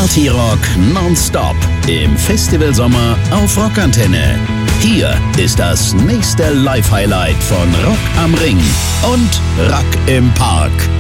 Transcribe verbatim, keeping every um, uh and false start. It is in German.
Party Rock nonstop im Festivalsommer auf Rockantenne. Hier ist das nächste Live-Highlight von Rock am Ring und Rock im Park.